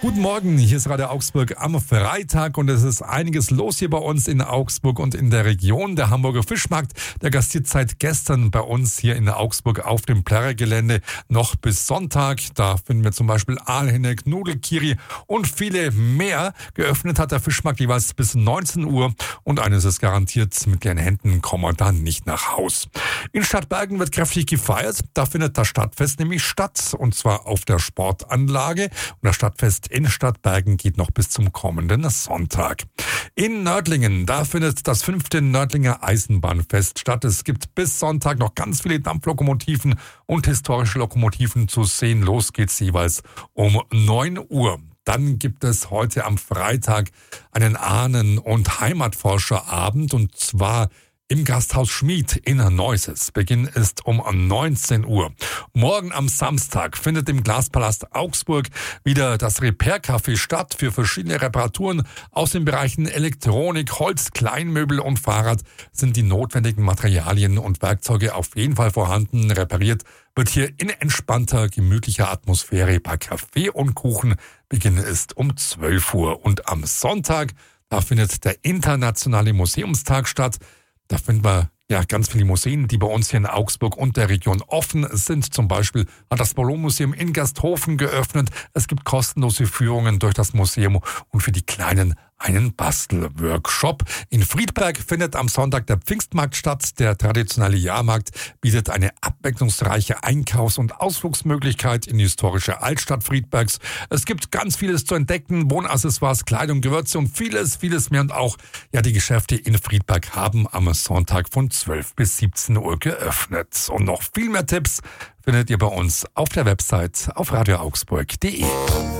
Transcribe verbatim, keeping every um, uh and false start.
Guten Morgen, hier ist Radio Augsburg am Freitag und es ist einiges los hier bei uns in Augsburg und in der Region. Der Hamburger Fischmarkt, der gastiert seit gestern bei uns hier in Augsburg auf dem Plärrer-Gelände noch bis Sonntag. Da finden wir zum Beispiel Aalhähne, Knudelkiri und viele mehr. Geöffnet hat der Fischmarkt jeweils bis neunzehn Uhr und eines ist garantiert, mit leeren Händen kommen wir dann nicht nach Haus. In Stadtbergen wird kräftig gefeiert. Da findet das Stadtfest nämlich statt und zwar auf der Sportanlage. Und das Stadtfest in Stadtbergen geht noch bis zum kommenden Sonntag. In Nördlingen, da findet das fünfte Nördlinger Eisenbahnfest statt. Es gibt bis Sonntag noch ganz viele Dampflokomotiven und historische Lokomotiven zu sehen. Los geht's jeweils um neun Uhr. Dann gibt es heute am Freitag einen Ahnen- und Heimatforscherabend und zwar im Gasthaus Schmied in Neuses. Beginn ist um neunzehn Uhr. Morgen am Samstag findet im Glaspalast Augsburg wieder das Repair-Café statt. Für verschiedene Reparaturen aus den Bereichen Elektronik, Holz, Kleinmöbel und Fahrrad sind die notwendigen Materialien und Werkzeuge auf jeden Fall vorhanden. Repariert wird hier in entspannter, gemütlicher Atmosphäre bei Kaffee und Kuchen. Beginn ist um zwölf Uhr. Und am Sonntag, da findet der Internationale Museumstag statt. Da finden wir ja ganz viele Museen, die bei uns hier in Augsburg und der Region offen sind. Zum Beispiel hat das Ballonmuseum in Gersthofen geöffnet. Es gibt kostenlose Führungen durch das Museum und für die Kleinen einen Bastelworkshop. In Friedberg findet am Sonntag der Pfingstmarkt statt. Der traditionelle Jahrmarkt bietet eine abwechslungsreiche Einkaufs- und Ausflugsmöglichkeit in die historische Altstadt Friedbergs. Es gibt ganz vieles zu entdecken, Wohnaccessoires, Kleidung, Gewürze und vieles, vieles mehr. Und auch ja die Geschäfte in Friedberg haben am Sonntag von zwölf bis siebzehn Uhr geöffnet. Und noch viel mehr Tipps findet ihr bei uns auf der Website auf radio augsburg punkt de.